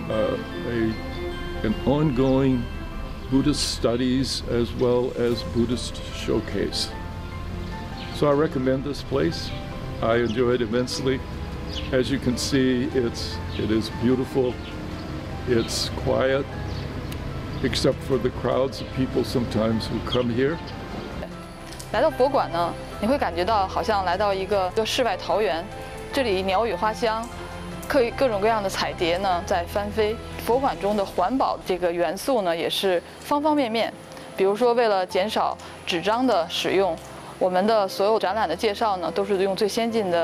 an ongoing Buddhist studies as well as Buddhist showcase. So I recommend this place. I enjoy it immensely. As you can see, it is beautiful. It's quiet, except for the crowds of people sometimes who come here. 来到佛馆呢，你会感觉到好像来到一个世外桃源，这里鸟语花香，各种各样的彩蝶呢在翻飞。佛馆中的环保这个元素呢，也是方方面面。比如说，为了减少纸张的使用，我们的所有展览的介绍呢，都是用最先进的